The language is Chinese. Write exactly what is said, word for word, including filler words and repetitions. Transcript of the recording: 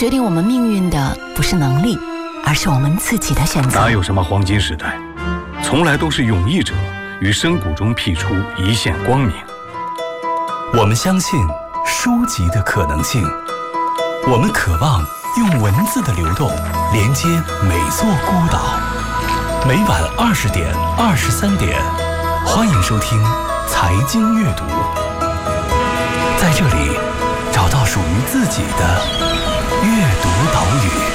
决定我们命运的不是能力，而是我们自己的选择。 哪有什么黄金时代，从来都是勇毅者于深谷中辟出一线光明。 我们相信书籍的可能性，我们渴望用文字的流动连接每座孤岛。每晚二十点、二十三点，欢迎收听财经阅读，在这里找到属于自己的阅读岛屿。